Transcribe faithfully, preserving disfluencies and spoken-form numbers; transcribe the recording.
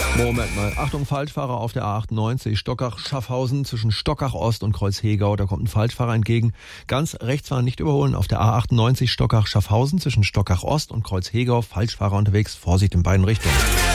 Moment mal. Achtung, Falschfahrer auf der A achtundneunzig, Stockach-Schaffhausen zwischen Stockach-Ost und Kreuz-Hegau. Da kommt ein Falschfahrer entgegen. Ganz rechts fahren, nicht überholen. Auf der A achtundneunzig, Stockach-Schaffhausen zwischen Stockach-Ost und Kreuz-Hegau. Falschfahrer unterwegs. Vorsicht in beiden Richtungen.